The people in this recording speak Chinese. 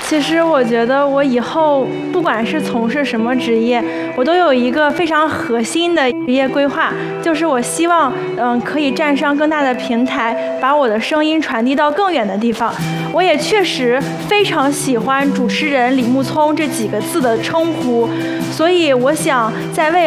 其实我觉得我以后不管是从事什么职业，我都有一个非常核心的职业规划，就是我希望可以站上更大的平台，把我的声音传递到更远的地方。我也确实非常喜欢主持人李木聪这几个字的称呼，所以我想在未来